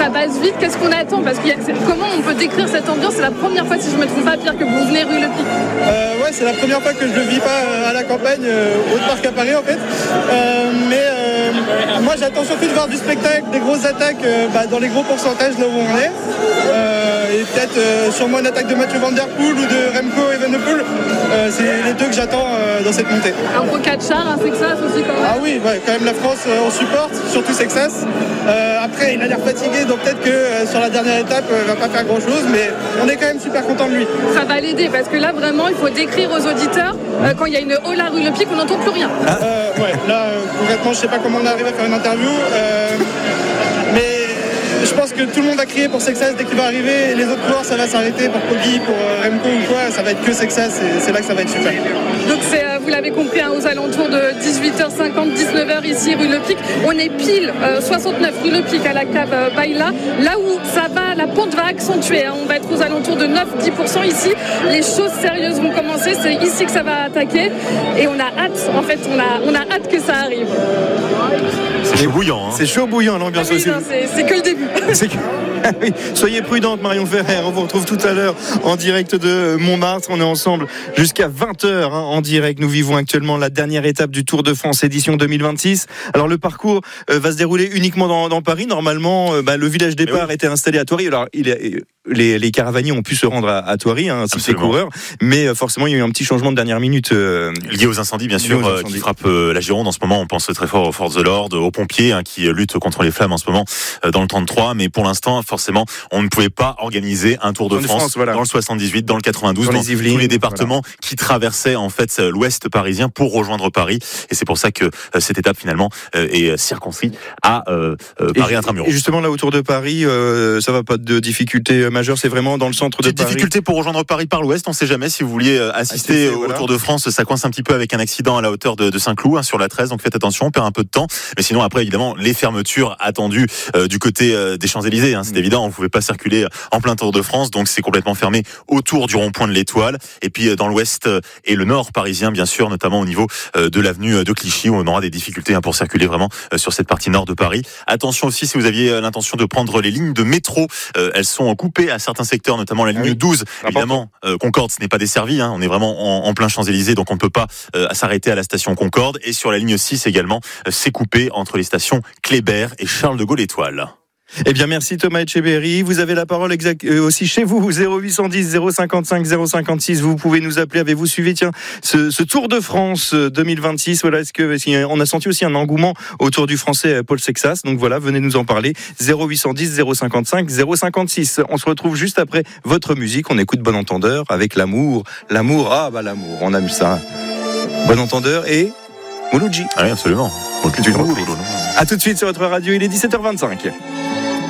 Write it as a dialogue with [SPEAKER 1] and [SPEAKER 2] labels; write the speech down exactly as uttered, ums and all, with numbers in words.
[SPEAKER 1] ça passe vite. Qu'est-ce qu'on attend? Parce que comment on peut décrire cette ambiance? C'est la première fois, si je me trompe pas, Pierre, que vous venez rue Le Pic.
[SPEAKER 2] Euh, ouais, c'est la première fois que je le vis pas à la campagne, euh, au parc à Paris en fait. Euh, mais euh, moi j'attends surtout de voir du spectacle, des grosses attaques euh, bah, dans les gros pourcentages là où on est. Euh, et peut-être euh, sûrement une attaque de Mathieu Van Der Poel ou de Remco Evenepoel. Euh, c'est les deux que j'attends euh, dans cette montée.
[SPEAKER 1] Un gros Catchard, un Sexas aussi quand même.
[SPEAKER 2] Ah oui, ouais, quand même la France euh, on supporte, surtout Sexas. Euh, après il a l'air fatigué, donc peut-être que euh, sur la dernière étape il euh, va pas faire grand chose, mais on est quand même super content de lui.
[SPEAKER 1] Ça va l'aider parce que là vraiment il faut décrire aux auditeurs euh, quand il y a une haule à rue Le Pic, on n'entend plus rien.
[SPEAKER 2] Euh, ouais, là euh, concrètement je sais pas comment on arrive à faire une interview, euh, mais je pense que tout le monde va crier pour Sexas dès qu'il va arriver, et les autres coureurs ça va s'arrêter pour Poggi, pour euh, Remco ou quoi, ça va être que Sexas et c'est là que ça va être super.
[SPEAKER 1] Donc c'est, euh, vous l'avez compris, hein, aux alentours de dix-huit heures cinquante, dix-neuf heures ici rue Le Pic. On est pile euh, soixante-neuf rue Le Pic à la cave euh, Baïla, là où ça va, la pente va accentuer, hein. On va être aux alentours de neuf à dix pour cent ici. Les choses sérieuses vont commencer, c'est ici que ça va attaquer et on a hâte, en fait on a, on a hâte que ça arrive.
[SPEAKER 3] C'est chaud bouillant. Hein.
[SPEAKER 4] C'est chaud bouillant l'ambiance
[SPEAKER 1] ah oui,
[SPEAKER 4] aussi.
[SPEAKER 1] Non, c'est, c'est que le début.
[SPEAKER 4] C'est que... oui. Soyez prudente Marion Ferrer, on vous retrouve tout à l'heure en direct de Montmartre. On est ensemble jusqu'à vingt heures hein, en direct. Nous vivons actuellement la dernière étape du Tour de France édition deux mille vingt-six. Alors le parcours euh, va se dérouler uniquement dans, dans Paris. Normalement, euh, bah, le village départ oui. était installé à Thoiry. Alors il est, les, les caravaniers ont pu se rendre à, à Thoiry, hein, ainsi que les coureurs. Mais euh, forcément, il y a eu un petit changement de dernière minute. Euh,
[SPEAKER 3] lié aux incendies, bien sûr, euh, qui frappent euh, la Gironde en ce moment. On pense très fort aux forces de l'ordre, aux pompiers hein, qui luttent contre les flammes en ce moment euh, dans le trente-trois. Mais pour l'instant, forcément, on ne pouvait pas organiser un Tour de France, France voilà. dans le soixante-dix-huit, dans le quatre-vingt-douze, dans, dans les Yvelines, tous les départements voilà. qui traversaient en fait l'ouest parisien pour rejoindre Paris. Et c'est pour ça que euh, cette étape finalement euh, est circonscrite à euh, euh, Paris intramuros.
[SPEAKER 4] Et justement là autour de Paris, euh, ça va pas de difficultés majeures. C'est vraiment dans le centre de
[SPEAKER 3] Petite
[SPEAKER 4] Paris.
[SPEAKER 3] Difficulté pour rejoindre Paris par l'ouest. On ne sait jamais si vous vouliez assister ah, c'est, au voilà. Tour de France. Ça coince un petit peu avec un accident à la hauteur de, de Saint-Cloud hein, sur la treize. Donc faites attention, on perd un peu de temps. Mais sinon après évidemment les fermetures attendues euh, du côté euh, des Champs-Élysées. Hein, c'est mmh. évident, on ne pouvait pas circuler en plein Tour de France, donc c'est complètement fermé autour du rond-point de l'Étoile. Et puis dans l'ouest et le nord parisien, bien sûr, notamment au niveau de l'avenue de Clichy, où on aura des difficultés pour circuler vraiment sur cette partie nord de Paris. Attention aussi si vous aviez l'intention de prendre les lignes de métro, elles sont coupées à certains secteurs, notamment la ligne ah oui. douze. Évidemment, Concorde, ce n'est pas desservi, hein, on est vraiment en, en plein Champs-Élysées, donc on ne peut pas euh, s'arrêter à la station Concorde. Et sur la ligne six également, c'est coupé entre les stations Kléber et Charles de Gaulle-Étoile.
[SPEAKER 4] Eh bien, merci Thomas Etcheberry. Vous avez la parole exact, euh, aussi chez vous, zéro huit cent dix, zéro cinquante-cinq, zéro cinquante-six. Vous pouvez nous appeler. Avez-vous suivi, tiens, ce, ce Tour de France deux mille vingt-six? Voilà, est-ce que, est-ce qu'on a senti aussi un engouement autour du Français Paul Sexas? Donc voilà, venez nous en parler. zéro huit cent dix, zéro cinquante-cinq, zéro cinquante-six. On se retrouve juste après votre musique. On écoute Bon Entendeur avec l'amour. L'amour, ah bah l'amour, on aime ça. Bon Entendeur et Mouloudji.
[SPEAKER 3] Ah oui, absolument.
[SPEAKER 4] A tout de suite sur votre radio, il est dix-sept heures vingt-cinq.